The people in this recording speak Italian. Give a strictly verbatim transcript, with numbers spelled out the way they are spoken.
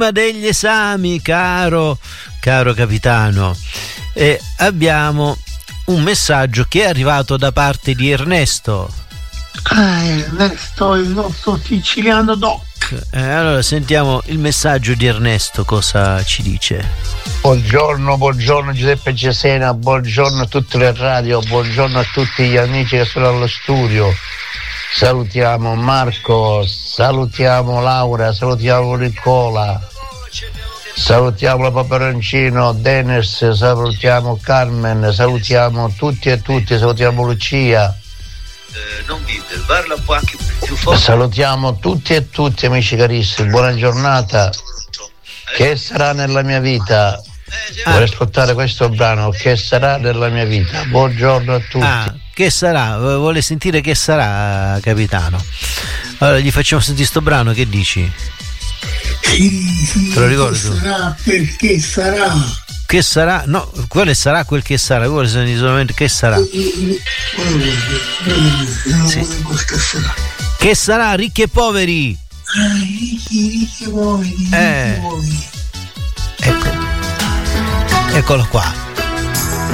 degli esami, caro, caro capitano. E abbiamo un messaggio che è arrivato da parte di Ernesto. Ah, Ernesto, il nostro siciliano doc. Eh, allora sentiamo il messaggio di Ernesto, cosa ci dice. Buongiorno, buongiorno Giuseppe Cesena, buongiorno a tutte le radio, buongiorno a tutti gli amici che sono allo studio. Salutiamo Marco, salutiamo Laura, salutiamo Nicola, salutiamo la Paperoncino, Dennis, salutiamo Carmen, salutiamo tutti e tutti, salutiamo Lucia. Eh, non dite, parla un po' anche più forte. Salutiamo tutti e tutti amici carissimi, buona giornata. Che sarà nella mia vita? Vorrei ascoltare questo brano, Che sarà nella mia vita. Buongiorno a tutti. Ah, che sarà? Vuole sentire che sarà, capitano? Allora gli facciamo sentire sto brano, che dici? Sì, sì, te lo ricordi? Che sarà perché sarà. Che sarà? No, quello sarà quel che sarà, quello solamente che sarà. Sì. Che sarà, ricchi e poveri. Ah, ricchi, ricchi e poveri, ricchi eh. e poveri. Ecco. Eccolo qua.